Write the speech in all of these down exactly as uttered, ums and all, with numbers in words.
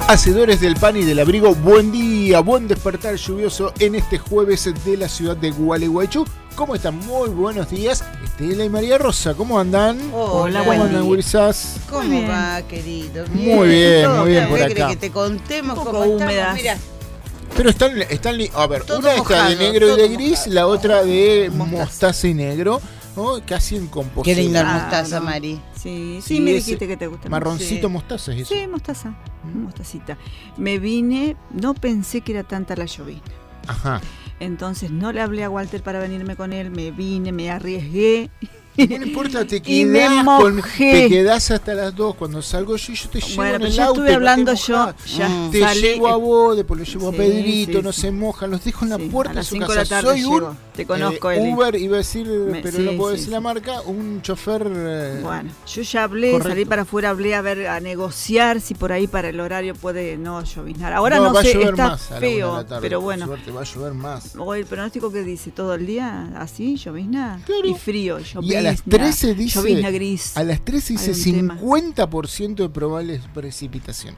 Hacedores del pan y del abrigo, buen día, buen despertar lluvioso en este jueves de la ciudad de Gualeguaychú. ¿Cómo están? Muy buenos días, Estela y María Rosa, ¿cómo andan? Hola, ¿Cómo andan, gurisas? ¿Cómo va, querido? Bien. Muy bien, muy bien por acá. acá. Que te contemos un poco cómo húmedas. estamos, mira. Pero están, están, a ver, Todo una está mojado, de negro y de gris, mojado. la otra de Mostaza. mostaza y negro, ¿no? Casi en composición. Qué linda Claro. mostaza, Mari. Sí, sí, Sí, me ese dijiste que te gusta. Marroncito Sí. mostaza es eso. Sí, mostaza, Mm. mostacita. Me vine, no pensé que era tanta la llovizna. Ajá. Entonces no le hablé a Walter para venirme con él, me vine, me arriesgué. No importa, te Y me quedás, con- mojé. te quedás hasta las dos. Cuando salgo yo, yo te llevo Bueno, en pero el ya auto. estuve no hablando te yo, mojás. ya Mm. Te salí. llevo a vos, después lo llevo Sí, a Pedrito, sí, no sí. se mojan, los dejo en la Sí, puerta a de las su cinco casa. de la tarde Soy un llego. Te conozco, eh, Eli. Uber, iba a decir, Me- pero sí, no puedo sí, decir sí. la marca, un chofer. eh, Bueno, yo ya hablé, Correcto. salí para afuera, hablé a ver, a negociar si por ahí para el horario puede no lloviznar. Ahora no, va a sé, llover está más a la una de feo, la tarde, pero por bueno. suerte, va a llover más. Oye, el pronóstico que dice todo el día, así, llovizna Claro. y frío, llovizna. Y a las trece dice, llovizna gris. a las trece dice Hay un tema. cincuenta por ciento de probables precipitación.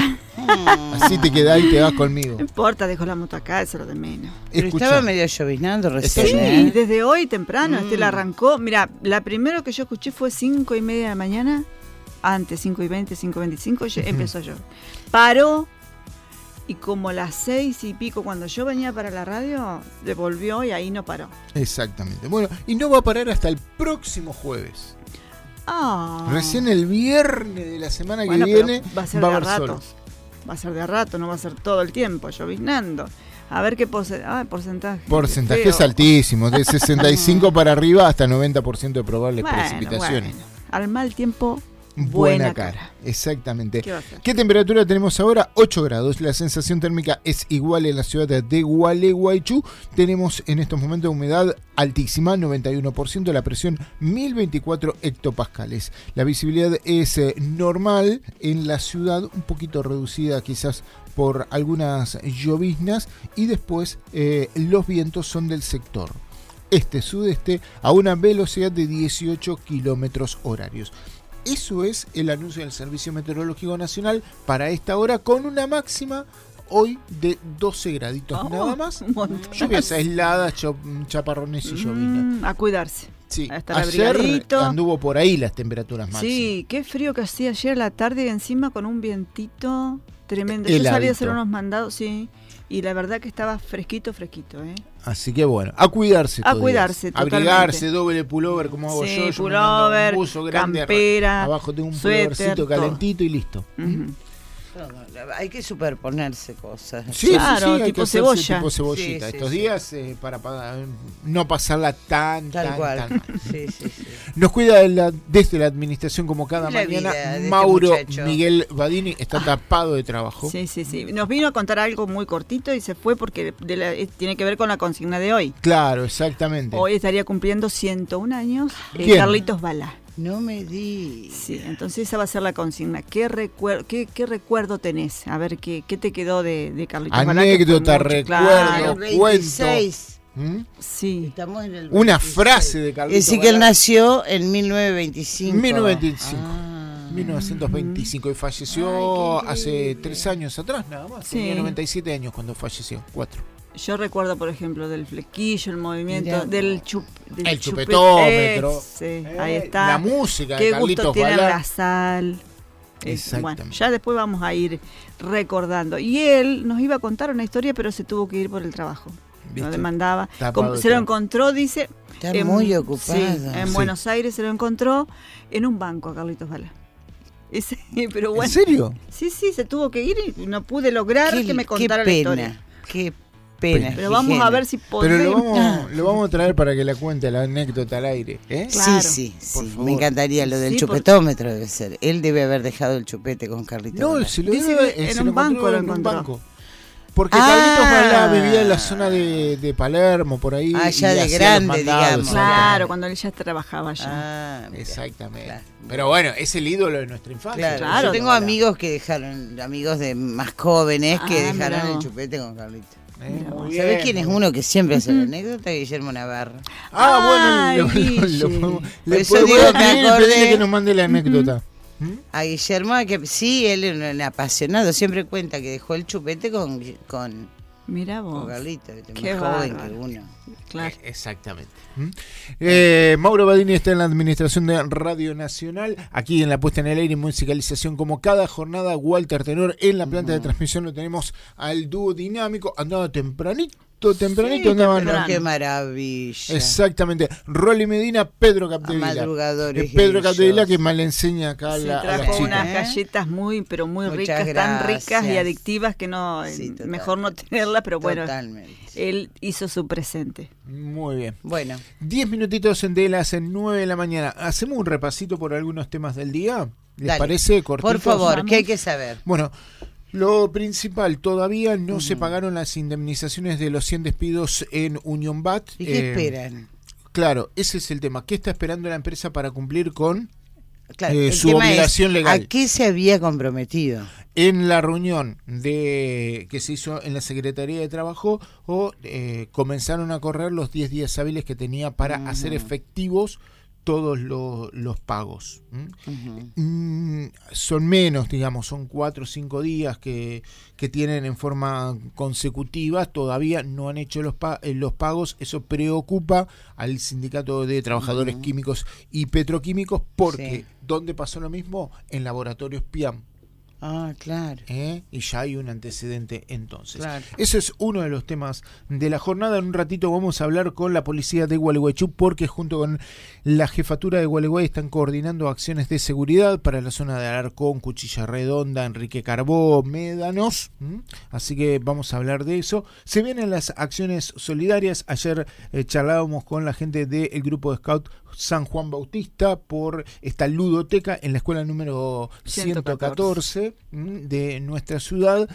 Mm. Así te quedás y te vas conmigo. No importa, dejo la moto acá, eso es lo de menos. Pero Escuchá, estaba medio lloviznando recién, Sí, ¿eh? desde hoy temprano, Mm. este la arrancó. Mira, la primera que yo escuché fue cinco y media de la mañana, antes cinco y veinte, cinco y veinticinco, ya Ujú. empezó a llover. Paró y como las seis y pico cuando yo venía para la radio, devolvió y ahí no paró. Exactamente. Bueno, y no va a parar hasta el próximo jueves. Ah. Recién el viernes de la semana Bueno, que pero viene va a ser va a de a haber sol. ratos. Va a ser de a rato, no va a ser todo el tiempo lloviznando. A ver qué porce- ah, porcentaje. Porcentaje Feo. es altísimo, de sesenta y cinco para arriba hasta noventa por ciento de probables Bueno, precipitaciones. bueno. Al mal tiempo, Buena, buena cara. cara. Exactamente. ¿qué va a hacer? ¿Qué temperatura tenemos ahora? ocho grados. La sensación térmica es igual en la ciudad de Gualeguaychú. Tenemos en estos momentos humedad altísima, noventa y uno por ciento. La presión mil veinticuatro hectopascales. La visibilidad es eh, normal en la ciudad, un poquito reducida quizás por algunas lloviznas. Y después eh, los vientos son del sector este-sudeste a una velocidad de dieciocho kilómetros horarios. Eso es el anuncio del Servicio Meteorológico Nacional para esta hora, con una máxima hoy de doce graditos, Oh, nada más. un montón. Lluvias aisladas, cho- chaparrones y llovizna. Mm, a cuidarse. Sí, a estar ayer abrigadito. anduvo por ahí las temperaturas máximas. Sí, qué frío que hacía ayer a la tarde y encima con un vientito tremendo. Yo Heladito. salí a hacer unos mandados, sí, y la verdad que estaba fresquito, fresquito, ¿eh? Así que bueno, a cuidarse. A todavía. cuidarse, Abrigarse, totalmente. doble pullover como hago Sí, yo. Yo me mando pullover, un buzo grande, campera, abajo tengo un suéter, pullovercito todo. calentito y listo. Ujú. Hay que superponerse cosas. Sí, Claro, sí, sí, hay tipo que hacerse cebolla. tipo cebollita. Sí, sí, Estos sí. días eh, para, para no pasarla tan, Tal tan, cual. tan mal. Sí, sí, sí. Nos cuida de la- desde la administración como cada La mañana vida de este Mauro muchacho. Miguel Badini, está tapado de trabajo. Sí, sí, sí. Nos vino a contar algo muy cortito y se fue porque de la- eh, tiene que ver con la consigna de hoy. Claro, exactamente. Hoy estaría cumpliendo ciento un años eh, ¿Quién? Carlitos Balá. No me di. Sí, entonces esa va a ser la consigna. ¿Qué, recuer qué, qué recuerdo tenés? A ver, ¿qué, qué te quedó de, de Carlitos Balá? Que fue Anécdota, mucho, recuerdo, claro. veintiséis. ¿Mm? Sí. Estamos en el Una veintiséis. frase de Es Carlitos decir, que él Balá. nació en mil novecientos veinticinco. mil novecientos veinticinco. Ah. mil novecientos veinticinco y falleció Ay, qué hace increíble. tres años atrás nada más. Sí. Tenía noventa y siete años cuando falleció, cuatro. Yo recuerdo, por ejemplo, del flequillo, el movimiento, Mirá. del, chup, del El chupet- chupetómetro. Ese, Eh, ahí está. La música Qué de gusto Carlitos tiene Balá. la sal. Eh, Exactamente. Bueno, ya después vamos a ir recordando. Y él nos iba a contar una historia, pero se tuvo que ir por el trabajo. ¿Viste? Lo demandaba. Tapado Como de se lo trabajo. encontró, dice. Está en- muy ocupado. Sí, en Sí. Buenos Aires se lo encontró en un banco a Carlitos Balá. Ese, pero bueno. ¿En serio? Sí, sí, se tuvo que ir y no pude lograr Qué, que me qué contara la pena, historia. qué pena. Pero vamos a ver si Pero podemos. lo vamos, lo vamos a traer para que la cuente la anécdota al aire. ¿eh? Claro. Sí, sí, Por sí. favor. Me encantaría lo del Sí, por- chupetómetro, debe ser. Él debe haber dejado el chupete con Carlitos. No, Balá. se lo Dice debe- que eh, en se un lo encontró banco lo en un encontró. banco. Porque Ah. Carlitos Balá vivía en la zona de, de Palermo, por ahí. Ah, ya y de hacía grande, los mandados, digamos. Claro, cuando él ya trabajaba allá. Ah, mira. Exactamente. Claro. Pero bueno, es el ídolo de nuestra infancia. Claro, Claro. yo tengo amigos que dejaron, amigos de más jóvenes que Ah, dejaron mirá. el chupete con Carlitos. Eh, Mira muy vos. bien, ¿Sabés quién es muy uno que siempre hace la anécdota? Guillermo Navarro. Ah, bueno, Ay, lo, lo- lo Guille. podemos- Por le eso podemos digo, me pedir, acordé. pedirle que nos mande la anécdota. ¿Mm? A Guillermo, que sí, él es un apasionado, siempre cuenta que dejó el chupete con, con, Mira con vos. Carlito, que Qué es más joven bárbaro. que uno. Claro. Eh, Exactamente. ¿Mm? Eh, Mauro Badini está en la administración de Radio Nacional, aquí en la puesta en el aire y musicalización como cada jornada. Walter Tenor en la planta Ujú. de transmisión lo tenemos al dúo dinámico, andaba tempranito, tempranito Sí, andaban. Pero temprano. qué maravilla. Exactamente, Rolly Medina, Pedro Capdevila. Madrugadores Eh, Pedro ellos. Capdevila que mal enseña acá a, Se la, a las trajo chicas. unas ¿Eh? galletas muy, pero muy Muchas ricas, tan ricas y gracias. adictivas que no, Sí, eh, mejor no totalmente. tenerlas, pero bueno, Totalmente. él hizo su presente. Muy bien. Bueno, Diez minutitos de las nueve de la mañana. Hacemos un repasito por algunos temas del día. ¿Les dale. parece? Cortitos. Por favor, Vamos. ¿qué hay que saber? Bueno, lo principal, todavía no Ujú. se pagaron las indemnizaciones de los cien despidos en Union B A T. ¿Y qué Eh, esperan? Claro, ese es el tema. ¿Qué está esperando la empresa para cumplir con Claro, eh, el su tema obligación es, legal? ¿a qué se había comprometido? En la reunión de que se hizo en la Secretaría de Trabajo, o eh, comenzaron a correr los diez días hábiles que tenía para Ujú. hacer efectivos todos los, los pagos. ¿Mm? Ujú. Mm, son menos, digamos, son cuatro o cinco días que, que tienen en forma consecutiva, todavía no han hecho los, pa- eh, los pagos. Eso preocupa al Sindicato de Trabajadores Ujú. Químicos y Petroquímicos, porque Sí. ¿dónde pasó lo mismo? En Laboratorios P I A M. Ah, claro. ¿eh? Y ya hay un antecedente entonces. Claro. Ese es uno de los temas de la jornada. En un ratito vamos a hablar con la policía de Gualeguaychú, porque junto con la jefatura de Gualeguay están coordinando acciones de seguridad para la zona de Alarcón, Cuchilla Redonda, Enrique Carbó, Médanos. ¿Mm? Así que vamos a hablar de eso. Se vienen las acciones solidarias. Ayer eh, charlábamos con la gente del grupo de Scout San Juan Bautista por esta ludoteca en la escuela número ciento catorce de nuestra ciudad.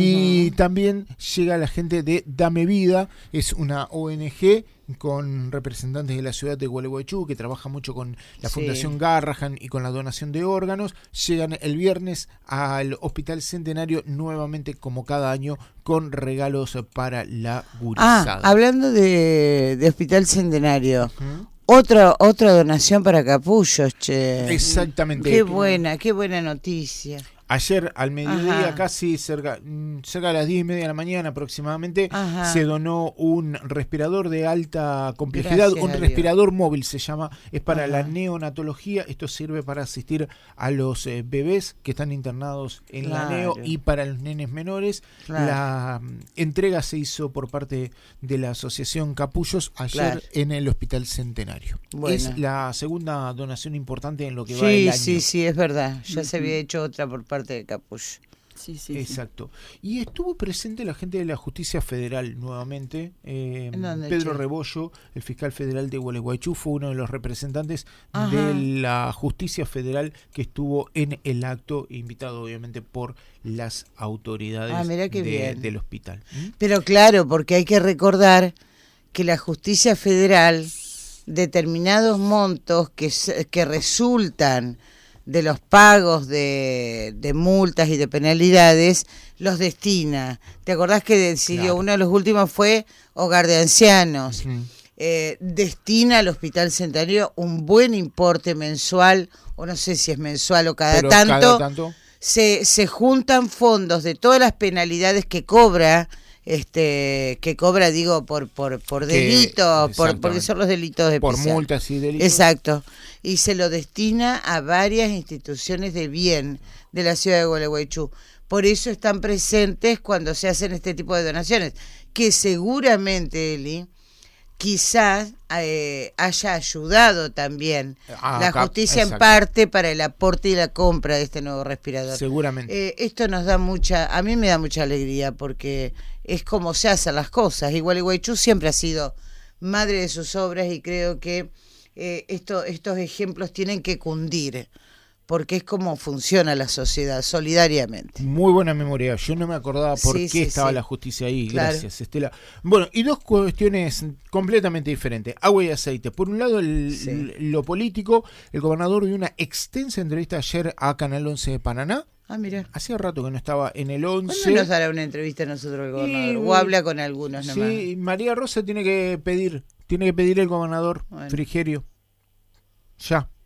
Y Ujú. también llega la gente de Dame Vida, es una O N G con representantes de la ciudad de Gualeguaychú que trabaja mucho con la Sí. Fundación Garrahan y con la donación de órganos. Llegan el viernes al Hospital Centenario nuevamente como cada año con regalos para la gurizada. Ah, hablando de, de Hospital Centenario, Ujú. otra otra donación para capullos, che. Exactamente. Qué buena, qué buena noticia. Ayer al mediodía, Ajá. casi cerca, mm, cerca de las diez y media de la mañana aproximadamente, Ajá. se donó un respirador de alta complejidad, Gracias un a Dios. respirador móvil se llama, es para Ajá. la neonatología. Esto sirve para asistir a los eh, bebés que están internados en Claro. la neo y para los nenes menores. Claro. La mm, entrega se hizo por parte de la Asociación Capullos ayer Claro. en el Hospital Centenario. Bueno. Es la segunda donación importante en lo que va Sí, el año. sí, sí, es verdad. Ya se Ujú. había hecho otra por parte de Capullo. Sí, sí, sí. Exacto. Y estuvo presente la gente de la Justicia Federal nuevamente. Eh, ¿En dónde, Pedro che? Rebollo, el fiscal federal de Gualeguaychú, fue uno de los representantes Ajá. de la Justicia Federal que estuvo en el acto, invitado obviamente por las autoridades Ah, mirá qué de- bien. del hospital. ¿Mm? Pero claro, porque hay que recordar que la justicia federal, determinados montos que, se- que resultan de los pagos de, de multas y de penalidades, los destina. ¿Te acordás que decidió? Claro. Uno de los últimos fue Hogar de Ancianos. Ujú. Eh, destina al Hospital Centenario un buen importe mensual, o no sé si es mensual o cada Pero tanto. cada tanto. Se, se juntan fondos de todas las penalidades que cobra, este, que cobra, digo, por por por Que- delito, por, exactamente. porque son los delitos de Por multas y delitos. Exacto. Y se lo destina a varias instituciones de bien de la ciudad de Gualeguaychú. Por eso están presentes cuando se hacen este tipo de donaciones, que seguramente, Eli, quizás eh, haya ayudado también Ah, la acá, justicia en exacto. parte para el aporte y la compra de este nuevo respirador. Seguramente. Eh, esto nos da mucha, a mí me da mucha alegría porque es como se hacen las cosas. Igual Gualeguaychú siempre ha sido madre de sus obras y creo que eh, esto, estos ejemplos tienen que cundir porque es como funciona la sociedad, solidariamente. Muy buena memoria. Yo no me acordaba por Sí, qué sí, estaba sí. la justicia ahí. Claro. Gracias, Estela. Bueno, y dos cuestiones completamente diferentes. Agua y aceite. Por un lado, el- Sí. lo político. El gobernador dio una extensa entrevista ayer a Canal once de Paraná. Ah, mira. Hacía rato que no estaba en el once. ¿Cuándo nos dará una entrevista a nosotros el gobernador? Y, O habla con algunos nomás. Sí, María Rosa tiene que pedir, tiene que pedir el gobernador Bueno. Frigerio. Ya.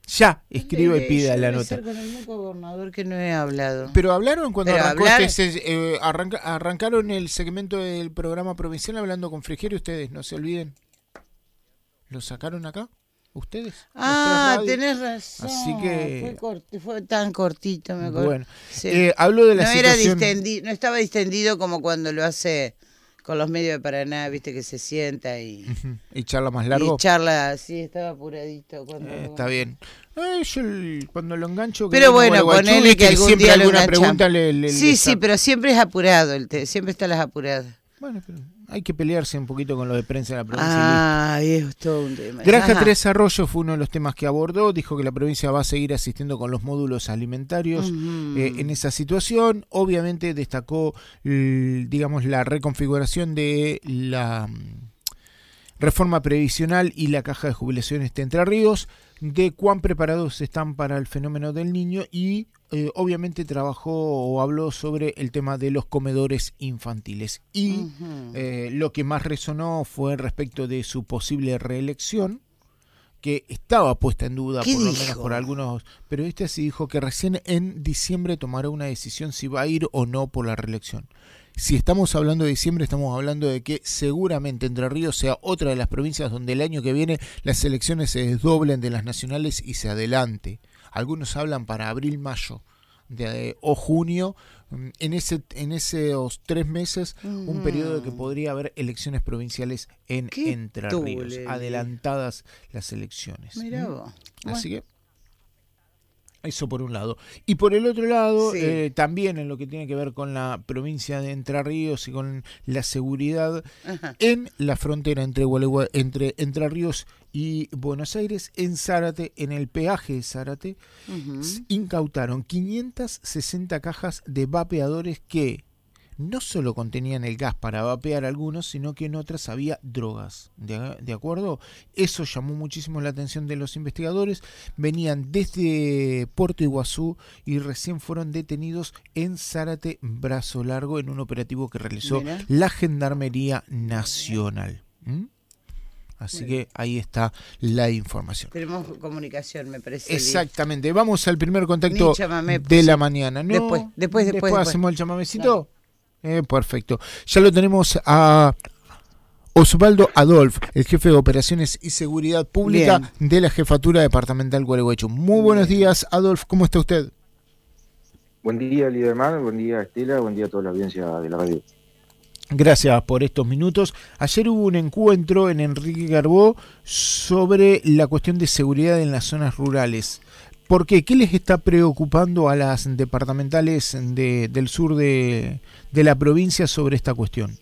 Ya, escriba y pida Yo la voy a nota. ser con el único gobernador que no he hablado. Pero hablaron cuando Pero arrancó hablar- este, se- eh, arranca- arrancaron el segmento del programa provincial hablando con Frigerio, ustedes, no se olviden. ¿Lo sacaron acá? ¿Ustedes? Ah, Las tres radios. tenés razón. Así que- Fue, cort- fue tan cortito, me acuerdo. Bueno, Sí. eh, hablo de la no era situación. distendi- no estaba distendido como cuando lo hace con los medios de Paraná, viste que se sienta y, Ujú, y charla más largo. y charla así, estaba apuradito. Cuando Eh, está bien. Eh, yo el- cuando lo engancho. que Pero viene bueno, Gualeguaychú, ponele viste que algún siempre día lo alguna enganchamos. pregunta le, le- Sí, le sí, saca. pero siempre es apurado, el te- siempre están las apuradas. Bueno, pero hay que pelearse un poquito con lo de prensa de la provincia. y listo. Ah, es todo un tema. Granja Ajá. Tres Arroyos fue uno de los temas que abordó. Dijo que la provincia va a seguir asistiendo con los módulos alimentarios Ujú. eh, en esa situación. Obviamente destacó, l- digamos, la reconfiguración de la mm, reforma previsional y la caja de jubilaciones de Entre Ríos, de cuán preparados están para el fenómeno del niño y eh, obviamente trabajó o habló sobre el tema de los comedores infantiles. Y Ujú. eh, lo que más resonó fue respecto de su posible reelección, que estaba puesta en duda, ¿Qué por lo dijo? menos por algunos periodistas, y dijo que recién en diciembre tomará una decisión si va a ir o no por la reelección. Si estamos hablando de diciembre, estamos hablando de que seguramente Entre Ríos sea otra de las provincias donde el año que viene las elecciones se desdoblen de las nacionales y se adelante. Algunos hablan para abril, mayo de, eh, o junio. En ese en esos tres meses, un Ujú. periodo que podría haber elecciones provinciales en Qué Entre tule. Ríos, adelantadas las elecciones. Mirá ¿Mm? vos. Así que eso por un lado. Y por el otro lado, Sí. eh, también en lo que tiene que ver con la provincia de Entre Ríos y con la seguridad Ajá. en la frontera entre, Gualegua- entre Entre Ríos y Buenos Aires, en Zárate, en el peaje de Zárate, Ujú. s- incautaron quinientas sesenta cajas de vapeadores que no solo contenían el gas para vapear algunos, sino que en otras había drogas. ¿De, de acuerdo? Eso llamó muchísimo la atención de los investigadores. Venían desde Puerto Iguazú y recién fueron detenidos en Zárate, Brazo Largo, en un operativo que realizó Mira. la Gendarmería Nacional. ¿Mm? Así que ahí está la información. Tenemos comunicación, me parece. bien. Exactamente. Vamos al primer contacto Ni chamamé, de sí. la mañana. ¿No? Después, después, después, después. hacemos el chamamecito. Eh, perfecto. Ya lo tenemos a Osvaldo Adolf, el jefe de Operaciones y Seguridad Pública Bien. de la Jefatura Departamental Gualeguaychú. Muy buenos días, Adolf. ¿Cómo está usted? Buen día, Liderman, buen día, Estela, buen día a toda la audiencia de la radio. Gracias por estos minutos. Ayer hubo un encuentro en Enrique Garbó sobre la cuestión de seguridad en las zonas rurales. ¿Por qué? ¿Qué les está preocupando a las departamentales de, del sur de, de la provincia sobre esta cuestión?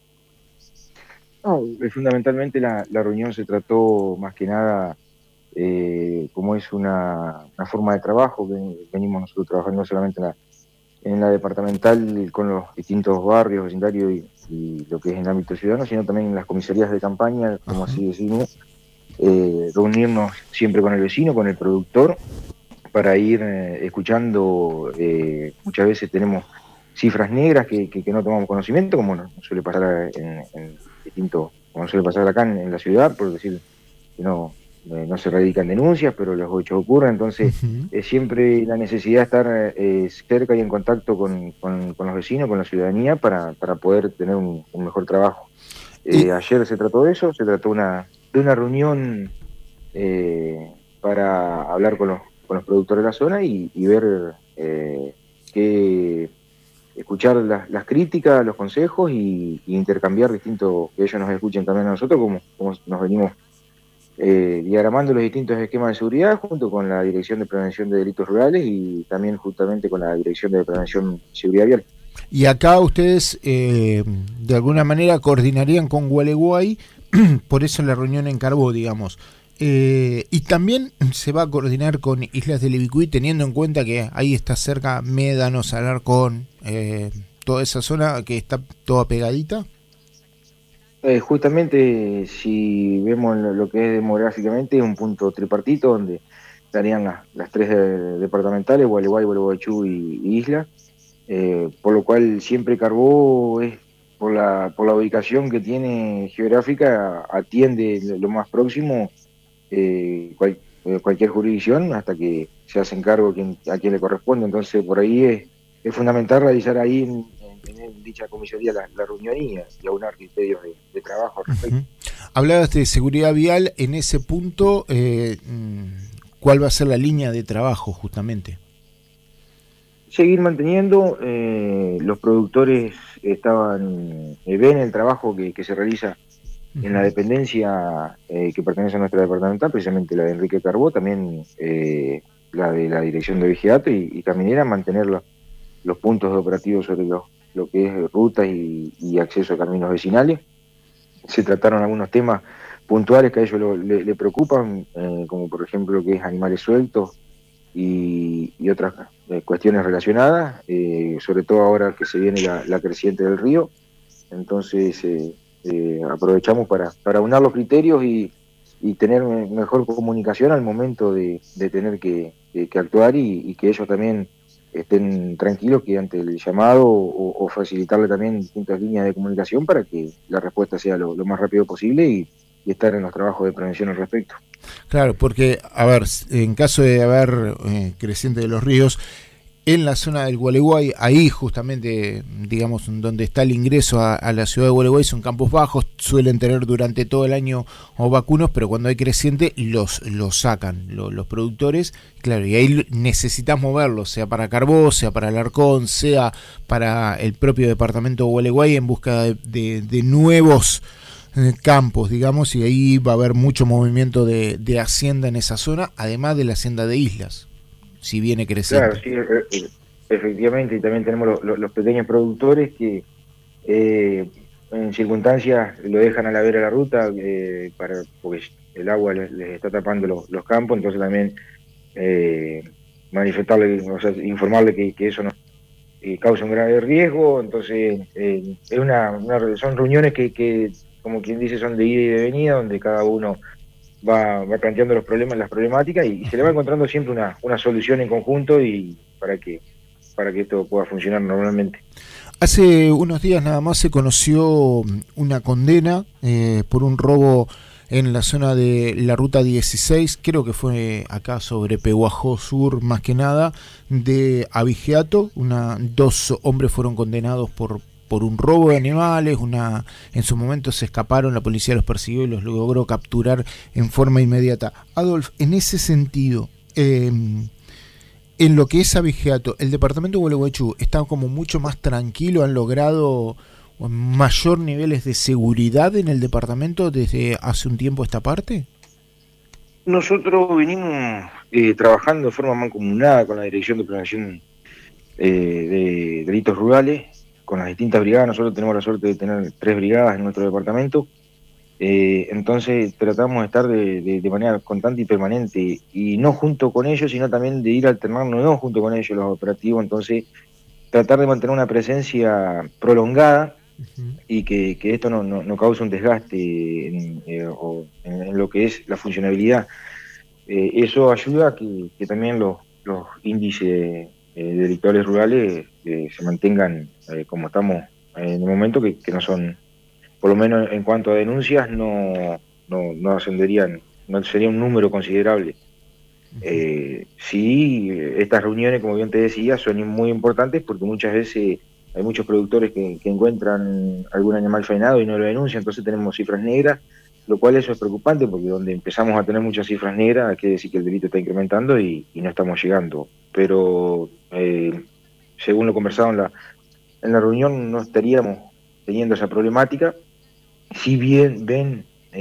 No, eh, fundamentalmente la, la reunión se trató más que nada eh, como es una, una forma de trabajo que venimos nosotros trabajando no solamente en la, en la departamental con los distintos barrios, vecindarios y, y lo que es en el ámbito ciudadano, sino también en las comisarías de campaña, como Ajá. así decimos, eh, reunirnos siempre con el vecino, con el productor, para ir eh, escuchando. Eh, muchas veces tenemos cifras negras que, que, que no tomamos conocimiento, como nos suele pasar en, en distintos, como suele pasar acá en, en la ciudad, por decir que no, eh, no se radican denuncias, pero los hechos ocurren. Entonces, Uh-huh. eh, siempre la necesidad de estar eh, cerca y en contacto con, con, con los vecinos, con la ciudadanía, para, para poder tener un, un mejor trabajo. Eh, Y- ayer se trató de eso, se trató una, de una reunión eh, para hablar con los, con los productores de la zona y, y ver eh, qué, escuchar las, las críticas, los consejos y, y intercambiar distintos, que ellos nos escuchen también a nosotros, como, como nos venimos eh, diagramando los distintos esquemas de seguridad junto con la Dirección de Prevención de Delitos Rurales y también justamente con la Dirección de Prevención y Seguridad Vial. Y acá ustedes eh, de alguna manera coordinarían con Gualeguay, por eso la reunión en Carbó, digamos. Eh, y también se va a coordinar con Islas del Ibicuí, teniendo en cuenta que ahí está cerca Médanos, Alarcón, eh, toda esa zona que está toda pegadita. Eh, justamente, si vemos lo, lo que es demográficamente, es un punto tripartito donde estarían las, las tres de, departamentales, Gualeguay, Gualeguaychú y, y Isla, eh, por lo cual siempre Carbó es, por la, por la ubicación que tiene geográfica, atiende lo más próximo, eh, cual, eh, cualquier jurisdicción hasta que se hacen cargo quien, a quien le corresponde. Entonces por ahí es, es fundamental realizar ahí en, en, en dicha comisaría la, la reunión y, y aunar criterios de, de trabajo al respecto. Uh-huh. Hablabas de seguridad vial, en ese punto, eh, ¿cuál va a ser la línea de trabajo justamente? Seguir manteniendo, eh, los productores estaban eh, ven el trabajo que, que se realiza en la dependencia eh, que pertenece a nuestra departamental, precisamente la de Enrique Carbó, también eh, la de la Dirección de Vigiato, y, y también era mantener los, los puntos operativos sobre lo, lo que es rutas y, y acceso a caminos vecinales. Se trataron algunos temas puntuales que a ellos lo, le, le preocupan, eh, como por ejemplo lo que es animales sueltos y, y otras eh, cuestiones relacionadas, eh, sobre todo ahora que se viene la, la creciente del río. Entonces eh, eh, aprovechamos para, para unar los criterios y, y tener mejor comunicación al momento de, de tener que, que, que actuar y, y que ellos también estén tranquilos que ante el llamado o, o facilitarle también distintas líneas de comunicación para que la respuesta sea lo, lo más rápido posible y, y estar en los trabajos de prevención al respecto. Claro, porque, a ver, en caso de haber eh, creciente de los ríos, en la zona del Gualeguay, ahí justamente, digamos, donde está el ingreso a, a la ciudad de Gualeguay, son campos bajos, suelen tener durante todo el año o vacunos, pero cuando hay creciente los, los sacan lo, los productores, claro, y ahí necesitas moverlos, sea para Carbó, sea para Alarcón, sea para el propio departamento de Gualeguay, en busca de, de, de nuevos eh, campos, digamos, y ahí va a haber mucho movimiento de, de hacienda en esa zona, además de la hacienda de Islas, si viene creciendo. Claro, sí, efectivamente, y también tenemos los, los, los pequeños productores que eh, en circunstancias lo dejan a la vera de la ruta eh, para porque el agua les, les está tapando los, los campos, entonces también eh, manifestarle, o sea, informarle que, que eso no eh, causa un grave riesgo. Entonces eh, es una, una son reuniones que, que, como quien dice, son de ida y de venida, donde cada uno Va, va planteando los problemas, las problemáticas y, y se le va encontrando siempre una, una solución en conjunto y para que para que esto pueda funcionar normalmente. Hace unos días nada más se conoció una condena eh, por un robo en la zona de la ruta dieciséis, creo que fue acá sobre Pehuajó Sur más que nada, de Abigeato. Una, dos hombres fueron condenados por por un robo de animales, una en su momento se escaparon, la policía los persiguió y los logró capturar en forma inmediata. Adolf, en ese sentido, eh, en lo que es Abigeato, el departamento de Gualeguaychú está como mucho más tranquilo, han logrado mayor niveles de seguridad en el departamento desde hace un tiempo esta parte. Nosotros venimos eh, trabajando de forma mancomunada con la Dirección de Prevención eh, de Delitos Rurales, con las distintas brigadas. Nosotros tenemos la suerte de tener tres brigadas en nuestro departamento, eh, entonces tratamos de estar de, de, de manera constante y permanente, y no junto con ellos, sino también de ir alternando, no junto con ellos los operativos, entonces tratar de mantener una presencia prolongada uh-huh. y que, que esto no, no, no cause un desgaste en, eh, o en, en lo que es la funcionabilidad. Eh, eso ayuda a que, que también los, los índices eh, delictuales rurales eh, se mantengan eh, como estamos en el momento, que, que no son, por lo menos en cuanto a denuncias, no, no, no ascenderían, no sería un número considerable. Uh-huh. Eh, sí, estas reuniones, como bien te decía, son muy importantes porque muchas veces hay muchos productores que, que encuentran algún animal faenado y no lo denuncian, entonces tenemos cifras negras, lo cual eso es preocupante porque donde empezamos a tener muchas cifras negras hay que decir que el delito está incrementando y, y no estamos llegando. Pero eh, según lo conversado en la, en la reunión, no estaríamos teniendo esa problemática. Si bien ven,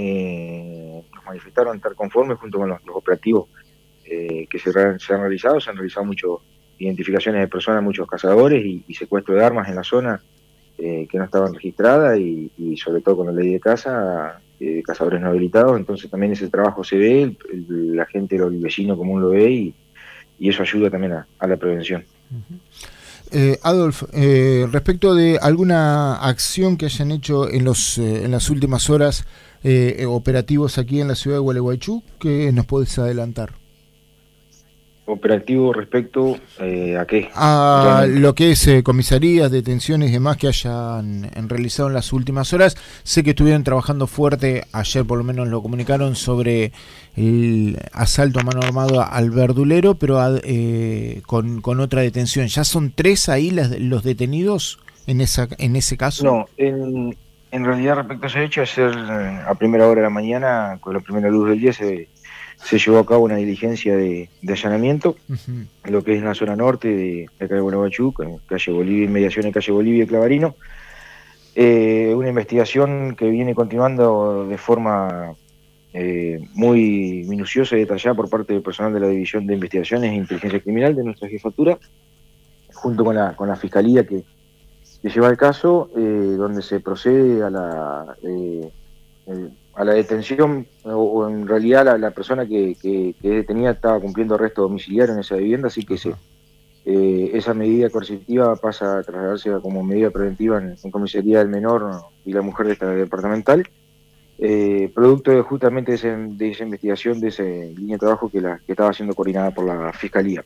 eh, nos manifestaron estar conformes junto con los, los operativos eh, que se, se han realizado, se han realizado muchas identificaciones de personas, muchos cazadores y, y secuestro de armas en la zona eh, que no estaban registradas y, y sobre todo con la ley de caza, eh, cazadores no habilitados. Entonces también ese trabajo se ve, el, el, la gente, el vecino común lo ve y, y eso ayuda también a, a la prevención. Uh-huh. Eh, Adolf, eh, respecto de alguna acción que hayan hecho en los eh, en las últimas horas eh, operativos aquí en la ciudad de Gualeguaychú, ¿qué nos podés adelantar? operativo respecto eh, a qué. A Realmente. lo que es eh, comisarías, detenciones y demás que hayan en, realizado en las últimas horas. Sé que estuvieron trabajando fuerte, ayer por lo menos lo comunicaron, sobre el asalto a mano armada al verdulero, pero a, eh, con, con otra detención. ¿Ya son tres ahí las, los detenidos en esa en ese caso? No, en, en realidad respecto a ese hecho, ayer a primera hora de la mañana, con la primera luz del día, se, se llevó a cabo una diligencia de, de allanamiento, uh-huh. en lo que es la zona norte de, de acá de Gualeguaychú, en calle Bolivia, inmediaciones de calle Bolivia y Clavarino. Eh, una investigación que viene continuando de forma eh, muy minuciosa y detallada por parte del personal de la División de Investigaciones e Inteligencia Criminal de nuestra jefatura, junto con la, con la Fiscalía que que lleva el caso, eh, donde se procede a la eh, eh, a la detención, o, o en realidad la, la persona que, que, que detenida estaba cumpliendo arresto domiciliario en esa vivienda, así que se, eh, esa medida coercitiva pasa a trasladarse como medida preventiva en, en comisaría del menor y la mujer de esta departamental, eh, producto de justamente de, ese, de esa investigación, de esa línea de trabajo que, la, que estaba siendo coordinada por la Fiscalía.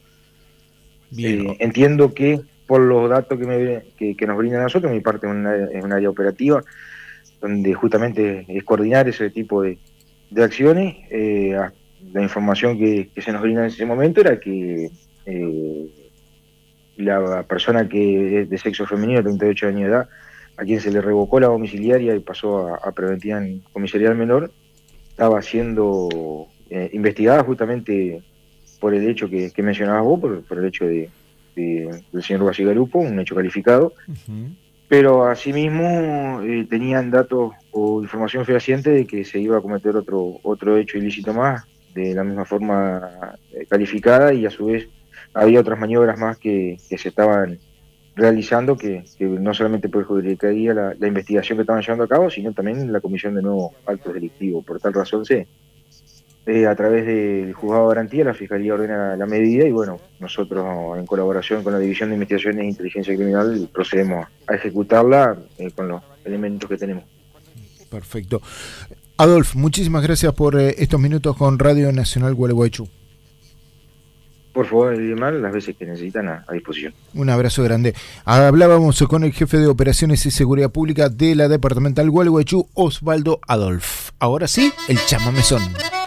Eh, entiendo que por los datos que, me, que, que nos brindan a nosotros, mi parte es un, es un área operativa, donde justamente es coordinar ese tipo de, de acciones. Eh, la información que, que se nos brinda en ese momento era que eh, la persona que es de sexo femenino, treinta y ocho años de edad, a quien se le revocó la domiciliaria y pasó a, a preventiva en comisaría del menor, estaba siendo eh, investigada justamente por el hecho que, que mencionabas vos, por, por el hecho de De, del señor Basigalupo, un hecho calificado, uh-huh. pero asimismo eh, tenían datos o información fehaciente de que se iba a cometer otro otro hecho ilícito más, de la misma forma eh, calificada, y a su vez había otras maniobras más que, que se estaban realizando que, que no solamente perjudicaría la, la investigación que estaban llevando a cabo, sino también la comisión de nuevos actos delictivos. Por tal razón se Eh, a través del juzgado de garantía, la Fiscalía ordena la medida y bueno, nosotros en colaboración con la División de Investigaciones e Inteligencia Criminal procedemos a ejecutarla eh, con los elementos que tenemos. Perfecto. Adolf, muchísimas gracias por eh, estos minutos con Radio Nacional Gualeguaychú. Por favor, Edimar, las veces que necesitan a, a disposición. Un abrazo grande. Hablábamos con el jefe de Operaciones y Seguridad Pública de la Departamental Gualeguaychú, Osvaldo Adolf. Ahora sí, el chamamezón.